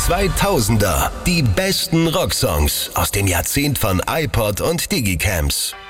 2000er. Die besten Rocksongs aus dem Jahrzehnt von iPod und Digicams.